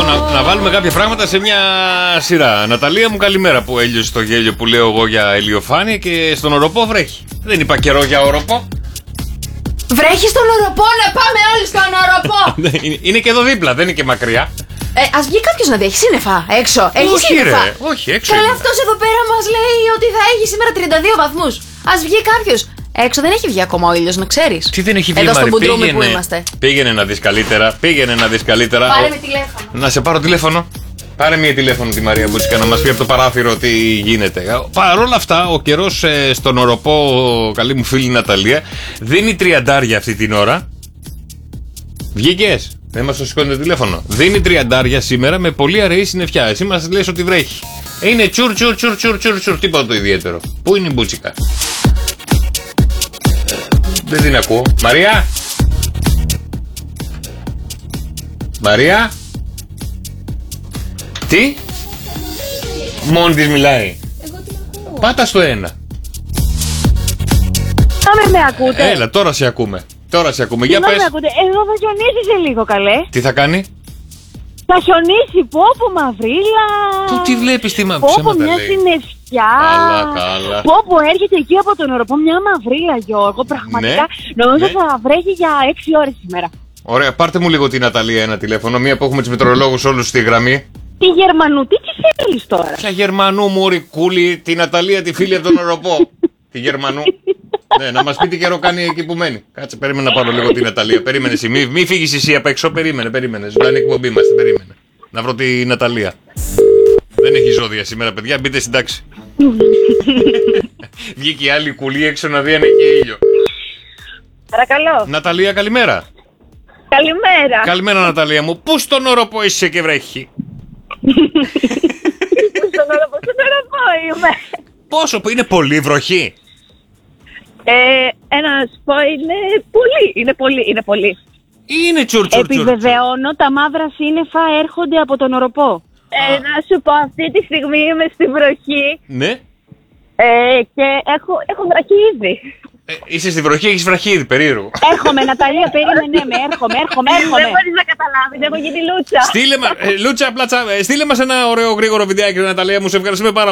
να βάλουμε κάποια πράγματα σε μια σειρά. Ναταλία μου, καλημέρα, που έλειωσε το γέλιο που λέω εγώ για ηλιοφάνεια και στον οροπό βρέχει. Δεν είπα καιρό για οροπό. Βρέχει στον οροπό, να πάμε όλοι στον οροπό. Είναι και εδώ δίπλα, δεν είναι και μακριά. Ας βγει κάποιος να δει, έχει σύννεφα έξω. Έχει Όχι, σύννεφα. ρε, όχι, έξω. Καλά, είναι. αυτός εδώ πέρα μας λέει ότι θα έχει σήμερα 32 βαθμούς. Ας βγει κάποιος. Έξω δεν έχει βγει ακόμα ο ήλιος, να ξέρεις. Τι δεν έχει βγει, εδώ στο Μαρή, Μπουντρούμι που είμαστε. Πήγαινε να δεις καλύτερα. Πάρε με τηλέφωνο. Να σε πάρω τηλέφωνο. Πάρε μία τηλέφωνο τη Μαρία Μπούτσικα να μας πει από το παράθυρο τι γίνεται. Παρ' όλα αυτά, ο καιρός στον οροπό, καλή μου φίλη Ναταλία, δίνει 30 αυτή την ώρα. Βγήκες. Δεν μας το σηκώνει το τηλέφωνο. Δίνει 30 σήμερα με πολύ αραιή συννεφιά. Εσύ μας λες ότι βρέχει. Είναι τσουρ, τίποτα το ιδιαίτερο. Πού είναι η Μπούτσικα? Δεν την ακούω. Μαρία! Μαρία! Τι? Μόνη της μιλάει. Εγώ την ακούω. Πάτα στο ένα. Με ακούτε? Έλα, τώρα σε ακούμε. Για Με πες. ακούτε? Εδώ θα χιονίσει σε λίγο, καλέ. Τι θα κάνει? Θα χιονίσει, πω μαυρίλα. Πού τι βλέπεις, τι Πω μια συννεφιά. Καλά. Πω έρχεται εκεί από τον οροπό μια μαυρίλα, Γιώργο. Πραγματικά νομίζω θα βρέχει για 6 ώρες σήμερα. Ωραία, πάρτε μου λίγο την Ναταλία ένα τηλέφωνο. Μία που έχουμε τους μετρολόγους όλους στη γραμμή. Τη Γερμανού, τι θέλεις τώρα? Ποια Γερμανού, μωρή κούλη, την Ναταλία, τη φίλη από τον οροπό. Τη Γερμανού. Ναι, να μας πει τι καιρό κάνει εκεί που μένει. Κάτσε, περίμενε να πάρω λίγο την Ναταλία. Περίμενε εσύ. Μη φύγεις εσύ απ' έξω. Περίμενε. Ζωντανή εκπομπή είμαστε. Περίμενε. Να βρω τη Ναταλία. Δεν έχει ζώδια σήμερα, παιδιά. Μπείτε στην τάξη. Βγήκε η άλλη κουλή έξω να δει αν έχει ήλιο. Παρακαλώ. Ναταλία, καλημέρα. Καλημέρα. Καλημέρα, Ναταλία μου. Πού στον οροπό είσαι και βρέχει? Στον οροπό είμαι. Πόσο που είναι πολύ βροχή? Να σου πω, είναι πολύ. Είναι τσουρ. Επιβεβαιώνω, τα μαύρα σύννεφα έρχονται από τον οροπό. Να σου πω, αυτή τη στιγμή είμαι στη βροχή. Ναι. Και έχω βραχεί ήδη. Είσαι στη βροχή, έχεις βραχεί ήδη, περίεργο. Έρχομαι, Ναταλία, περίμενε, έρχομαι. Δεν μπορείς να καταλάβεις, έχω γίνει Λούτσα. Λούτσα, πλάτσα, στείλε μας ένα ωραίο γρήγορο βιντεάκι, Ναταλία μου, σε ευχαριστούμε πάρα